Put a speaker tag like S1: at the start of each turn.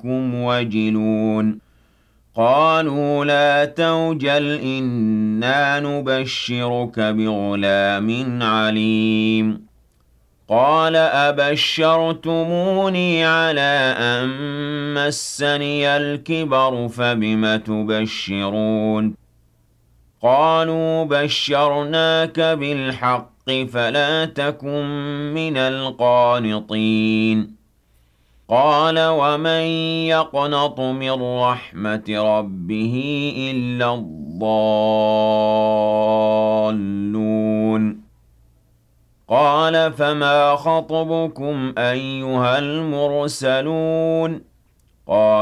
S1: أنكم وجلون قالوا لا توجل إنا نبشرك بغلام عليم قال أبشرتموني على أن مسني الكبر فبم تبشرون قالوا بشرناك بالحق فلا تكن من القانطين قال ومن يقنط من رحمة ربه إلا الضالون قال فما خطبكم أيها المرسلون قال